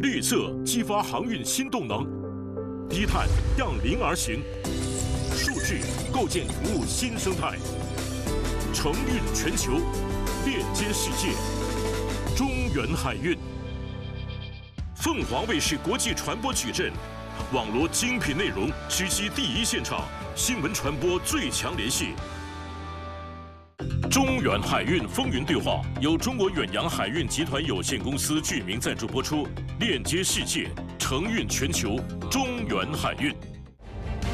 绿色激发航运新动能，低碳让零而行，数据构建服务新生态，承运全球，链接世界。中原海运，凤凰卫视国际传播矩阵，网罗精品内容，直击第一现场，新闻传播最强联系。中远海运风云对话由中国远洋海运集团有限公司具名赞助播出，链接世界，承运全球，中远海运。